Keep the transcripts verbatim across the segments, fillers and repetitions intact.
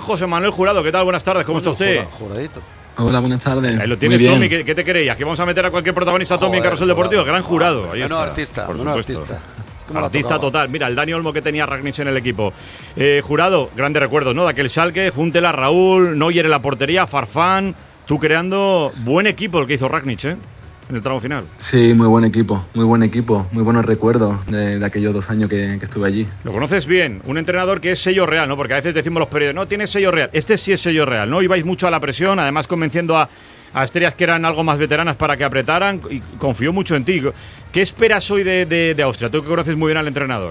José Manuel Jurado. ¿Qué tal? Buenas tardes, ¿cómo está usted? Juradito. Hola, buenas tardes. Ahí lo tienes, Tommy. ¿Qué, ¿Qué te creías? ¿Que vamos a meter a cualquier protagonista, Tommy, en Carrusel Deportivo? Gran Jurado. Ahí no, está, artista, por no, supuesto. artista. Artista total. Mira, el Dani Olmo que tenía Ragnich en el equipo. Eh, Jurado, grandes recuerdos, ¿no? De aquel Schalke, Huntelaar, Raúl, Neuer en la portería, Farfán. Tú creando buen equipo el que hizo Ragnich, ¿eh? En el tramo final. Sí, muy buen equipo, muy buen equipo, muy buenos recuerdos de, de aquellos dos años que, que estuve allí. Lo conoces bien, un entrenador que es sello real, ¿no? Porque a veces decimos los periodistas, no, tiene sello real. Este sí es sello real, ¿no? Ibais mucho a la presión, además convenciendo a, a estrellas que eran algo más veteranas para que apretaran y confió mucho en ti. ¿Qué esperas hoy de, de, de Austria? Tú que conoces muy bien al entrenador.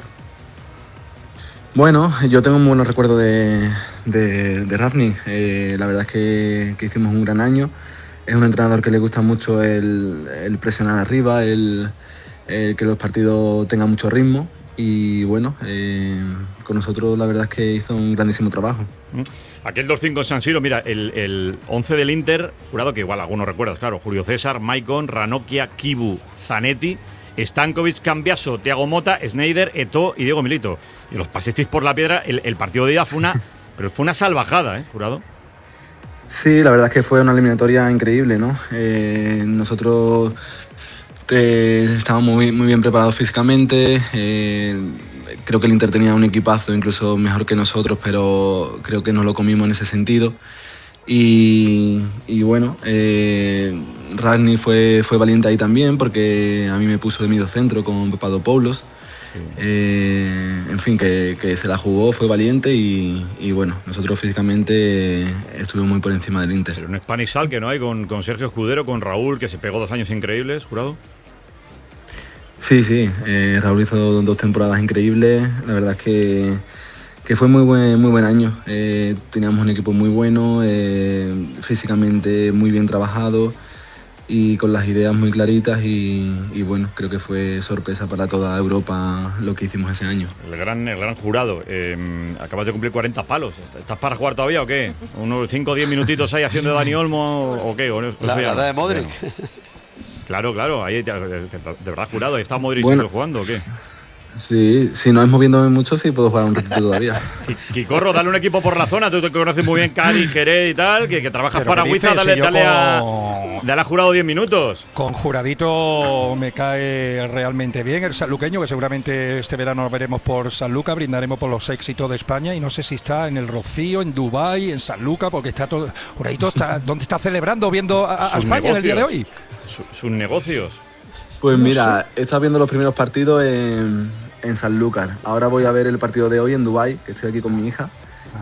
Bueno, yo tengo muy buenos recuerdos de, de, de Rangnick. Eh, la verdad es que, que hicimos un gran año. Es un entrenador que le gusta mucho el, el presionar arriba, el, el que los partidos tengan mucho ritmo y bueno, eh, con nosotros la verdad es que hizo un grandísimo trabajo. Aquel dos cinco en San Siro, mira, el, el once del Inter, Jurado, que igual algunos recuerdas, claro, Julio César, Maicon, Ranocchia, Kibu, Zanetti, Stankovic, Cambiaso, Thiago Motta, Sneijder, Eto'o y Diego Milito. Y los pasesteis por la piedra, el, el partido de ida fue una, pero fue una salvajada, ¿eh, Jurado? Sí, la verdad es que fue una eliminatoria increíble, ¿no? Eh, nosotros eh, estábamos muy, muy bien preparados físicamente. Eh, creo que el Inter tenía un equipazo incluso mejor que nosotros, pero creo que nos lo comimos en ese sentido. Y, y bueno, eh, Rangnick fue, fue valiente ahí también porque a mí me puso de mediocentro con Papadopoulos. Sí. Eh, en fin, que, que se la jugó, fue valiente y, y bueno, nosotros físicamente estuvimos muy por encima del Inter. Pero un Spanish Schalke, ¿no? Hay con, con Sergio Escudero, con Raúl, que se pegó dos años increíbles, Jurado. Sí, sí, eh, Raúl hizo dos temporadas increíbles, la verdad es que, que fue muy buen, muy buen año. Eh, teníamos un equipo muy bueno, eh, físicamente muy bien trabajado y con las ideas muy claritas y, y bueno, creo que fue sorpresa para toda Europa lo que hicimos ese año. El gran, el gran Jurado, eh, acabas de cumplir cuarenta palos, ¿estás para jugar todavía o qué? ¿Unos cinco o diez minutitos ahí haciendo de Dani Olmo o qué? ¿O no? La, la edad de Modric. Bueno. Claro, claro, ahí de verdad, Jurado, ¿ahí está Modric bueno, jugando o qué? Sí, si no es moviéndome mucho, sí puedo jugar un ratito todavía. Quicorro, dale un equipo por la zona, tú te conoces muy bien Cali, Jerez y tal, que, que trabajas Pero para Huiza, dale, si dale, con, a, dale a Jurado diez minutos. Con Juradito me cae realmente bien el sanluqueño, que seguramente este verano lo veremos por Sanlúcar, brindaremos por los éxitos de España y no sé si está en el Rocío, en Dubái, en Sanlúcar, porque está todo. Juradito está, ¿dónde está celebrando viendo a, a España en el día de hoy? Su, sus negocios. Pues no mira, sé. he estado viendo los primeros partidos en, en Sanlúcar. Ahora voy a ver el partido de hoy en Dubái, que estoy aquí con mi hija.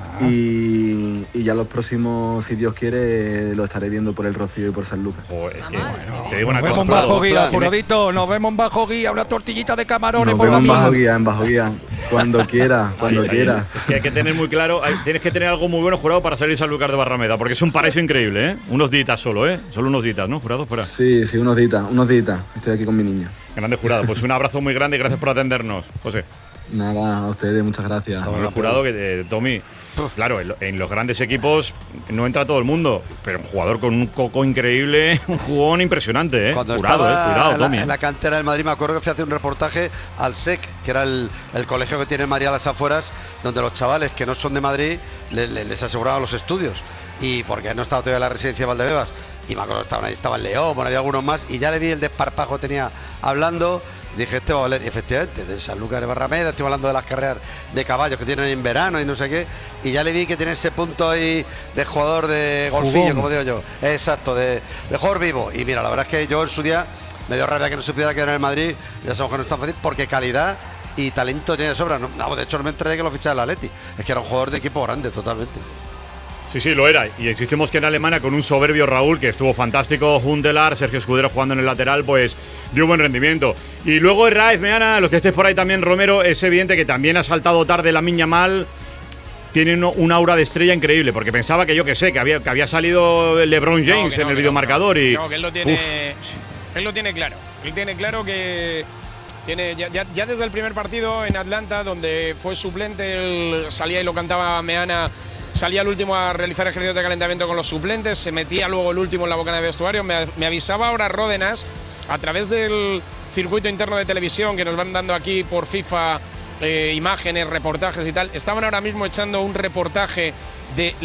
Y, y ya los próximos, si Dios quiere, lo estaré viendo por el Rocío y por Sanlúcar. Joder, es que bueno, te digo una nos cosa, vemos en bajo guía, plan. Juradito, nos vemos en bajo guía, una tortillita de camarones Nos por la vemos en bajo mía. guía, en bajo guía, cuando quiera, cuando Ahí, ahí, quiera. Es que hay que tener muy claro, hay, tienes que tener algo muy bueno, Jurado, para salir a Sanlúcar de Barrameda, porque es un paraíso increíble, ¿eh? Unos días solo, ¿eh? Solo unos días, ¿no, Jurado? Fuera. Sí, sí, unos días, unos días. Estoy aquí con mi niña. Grande Jurado, pues un abrazo muy grande y gracias por atendernos, José. Nada, a ustedes, muchas gracias. Bueno, Jurado, que eh, Tommy, claro, en, en los grandes equipos no entra todo el mundo, pero un jugador con un coco increíble, un jugón impresionante, ¿eh? Cuando Jurado, estaba eh, cuidado, en, la, Tommy. en la cantera del Madrid, me acuerdo que fui a hacer un reportaje al S E C, que era el, el colegio que tiene en Madrid a las afueras, donde los chavales que no son de Madrid le, le, les aseguraban los estudios. Y porque no estaba todavía en la residencia de Valdebebas, y me acuerdo que estaban ahí, estaba el León, bueno, había algunos más, y ya le vi el desparpajo que tenía hablando. Dije, este va a valer, y efectivamente, de Sanlúcar de Barrameda, estoy hablando de las carreras de caballos que tienen en verano y no sé qué, y ya le vi que tiene ese punto ahí de jugador de golfillo, Jugón. como digo yo, exacto, de, de jugador vivo. Y mira, la verdad es que yo en su día me dio rabia que no se pudiera quedar en el Madrid, ya sabemos que no es tan fácil, porque calidad y talento tiene de sobra. No, no, de hecho no me enteré que lo fichara el Atleti, es que era un jugador de equipo grande, totalmente. Sí, sí, lo era. Y insistimos que en Alemania, con un soberbio Raúl, que estuvo fantástico, Huntelaar, Sergio Escudero jugando en el lateral, pues dio buen rendimiento. Y luego Herraiz, Meana, los que estéis por ahí también, Romero, es evidente que también ha saltado tarde la Miña Mal. Tiene un, un aura de estrella increíble, porque pensaba que yo que sé, que había, que había salido LeBron James No, que no, en el que videomarcador. No, y no, que él lo tiene. Uf. Él lo tiene claro. Él tiene claro que. Tiene, ya, ya, ya desde el primer partido en Atlanta, donde fue suplente, él salía y lo cantaba Meana. Salía el último a realizar ejercicios de calentamiento con los suplentes, se metía luego el último en la bocana de vestuario. Me, me avisaba ahora Ródenas, a través del circuito interno de televisión que nos van dando aquí por FIFA, eh, imágenes, reportajes y tal. Estaban ahora mismo echando un reportaje de